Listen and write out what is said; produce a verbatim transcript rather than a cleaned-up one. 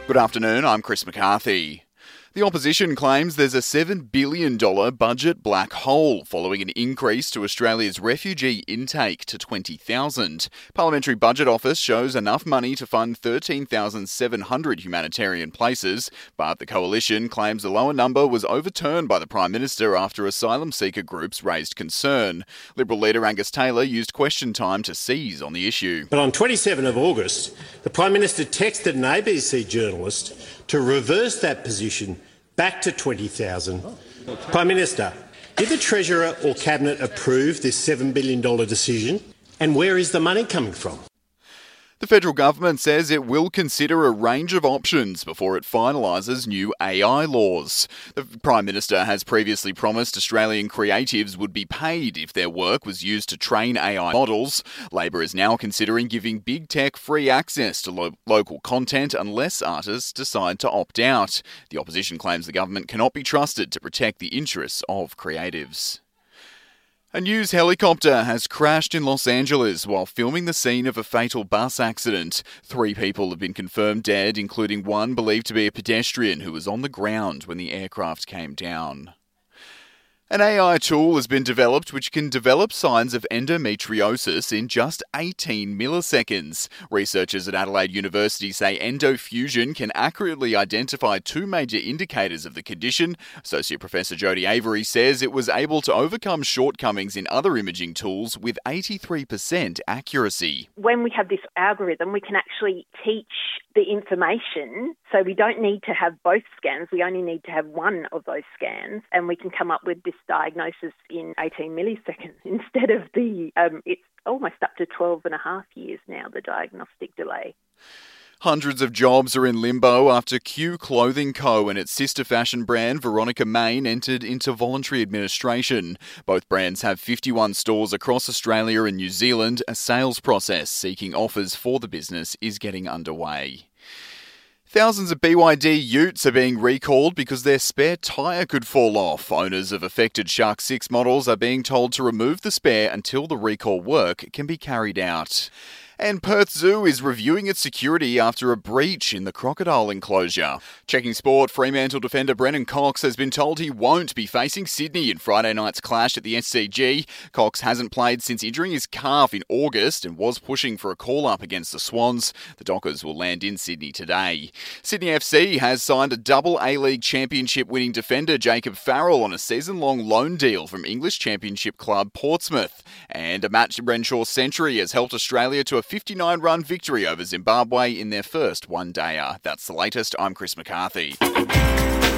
Good afternoon, I'm Chris McCarthy. The opposition claims there's a seven billion dollars budget black hole following an increase to Australia's refugee intake to twenty thousand. Parliamentary Budget Office shows enough money to fund thirteen thousand seven hundred humanitarian places, but the coalition claims the lower number was overturned by the Prime Minister after asylum seeker groups raised concern. Liberal leader Angus Taylor used question time to seize on the issue. But on the twenty-seventh of August, the Prime Minister texted an A B C journalist to reverse that position back to twenty thousand. Prime Minister, did the Treasurer or Cabinet approve this seven billion dollars decision? And where is the money coming from? The federal government says it will consider a range of options before it finalises new A I laws. The Prime Minister has previously promised Australian creatives would be paid if their work was used to train A I models. Labor is now considering giving big tech free access to lo- local content unless artists decide to opt out. The opposition claims the government cannot be trusted to protect the interests of creatives. A news helicopter has crashed in Los Angeles while filming the scene of a fatal bus accident. Three people have been confirmed dead, including one believed to be a pedestrian who was on the ground when the aircraft came down. An A I tool has been developed which can develop signs of endometriosis in just eighteen milliseconds. Researchers at Adelaide University say EndoFusion can accurately identify two major indicators of the condition. Associate Professor Jodie Avery says it was able to overcome shortcomings in other imaging tools with eighty-three percent accuracy. When we have this algorithm, we can actually teach the information, so we don't need to have both scans, we only need to have one of those scans, and we can come up with this diagnosis in eighteen milliseconds instead of the, um, it's almost up to twelve and a half years now, the diagnostic delay. Hundreds of jobs are in limbo after Q Clothing Co and its sister fashion brand Veronica Main entered into voluntary administration. Both brands have fifty-one stores across Australia and New Zealand. A sales process seeking offers for the business is getting underway. Thousands of B Y D utes are being recalled because their spare tyre could fall off. Owners of affected Shark six models are being told to remove the spare until the recall work can be carried out. And Perth Zoo is reviewing its security after a breach in the crocodile enclosure. Checking sport, Fremantle defender Brennan Cox has been told he won't be facing Sydney in Friday night's clash at the S C G. Cox hasn't played since injuring his calf in August and was pushing for a call-up against the Swans. The Dockers will land in Sydney today. Sydney F C has signed a double A-League championship winning defender Jacob Farrell on a season-long loan deal from English Championship club Portsmouth. And a Matt Renshaw century has helped Australia to a fifty-nine run victory over Zimbabwe in their first one-dayer. That's the latest. I'm Chris McCarthy.